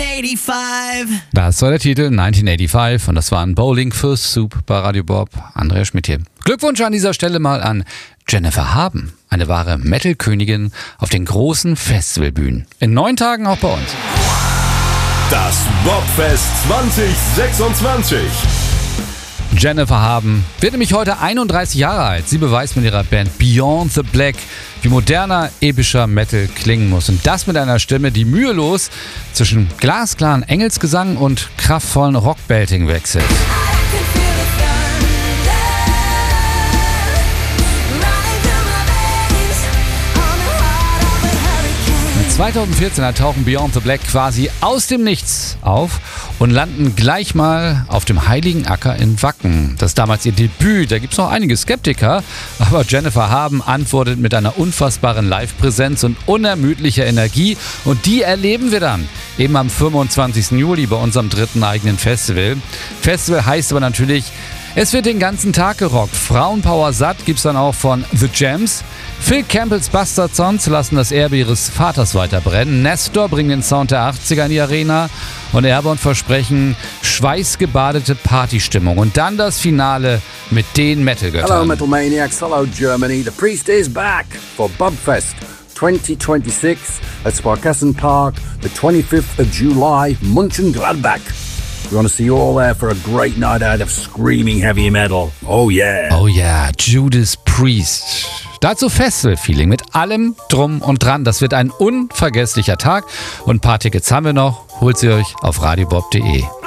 1985. Das war der Titel 1985 und das war ein Bowling für Soup bei Radio Bob. Andreas Schmidt hier. Glückwunsch an dieser Stelle mal an Jennifer Haben, eine wahre Metal-Königin auf den großen Festivalbühnen. In 9 Tagen auch bei uns. Das Bobfest 2026. Jennifer Haben wird nämlich heute 31 Jahre alt. Sie beweist mit ihrer Band Beyond the Black, wie moderner, epischer Metal klingen muss. Und das mit einer Stimme, die mühelos zwischen glasklaren Engelsgesang und kraftvollen Rockbelting wechselt. 2014 tauchen Beyond the Black quasi aus dem Nichts auf und landen gleich mal auf dem Heiligen Acker in Wacken. Das ist damals ihr Debüt, da gibt es noch einige Skeptiker, aber Jennifer Haben antwortet mit einer unfassbaren Live-Präsenz und unermüdlicher Energie und die erleben wir dann eben am 25. Juli bei unserem 3. eigenen Festival. Festival heißt aber natürlich, es wird den ganzen Tag gerockt. Frauenpower satt gibt's dann auch von The Jams. Phil Campbells Bastard Sons lassen das Erbe ihres Vaters weiterbrennen. Nestor bringt den Sound der 80er in die Arena. Und Airborne versprechen schweißgebadete Partystimmung. Und dann das Finale mit den Metal-Göttern. Hello Metal Maniacs, hello Germany. The Priest is back for Bobfest 2026 at Sparkassen Park, the 25th of July, Mönchengladbach. We want to see you all there for a great night out of screaming heavy metal. Oh yeah. Oh yeah, Judas Priest. Dazu Festival-Feeling mit allem Drum und Dran. Das wird ein unvergesslicher Tag. Und ein paar Tickets haben wir noch. Holt sie euch auf radiobob.de.